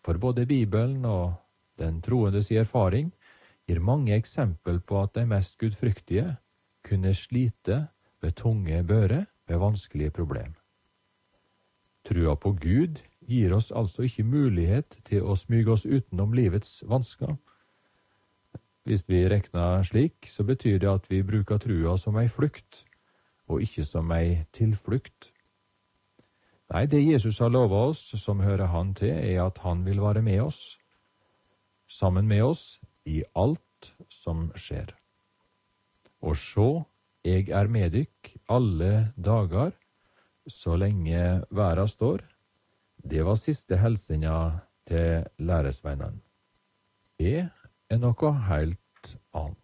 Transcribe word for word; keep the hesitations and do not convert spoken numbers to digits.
For både Bibelen og den troendes erfaring gir mange eksempel på at de mest gudfryktige kunne slite ved tunge børe ved vanskelige problem. Trua på Gud gir oss altså ikke mulighet til å smyge oss utenom livets vansker. Hvis vi rekner slik, så betyr det at vi bruker trua som ei flukt, og ikke som ei tilflukt. Nei, det Jesus har lovet oss, som hører han til, er at han vil være med oss, sammen med oss i alt som skjer. Og sjå, jeg er med dykk alle dager, så lenge verda står. Det var siste helsinga til læresveinen. Det er noe helt annet.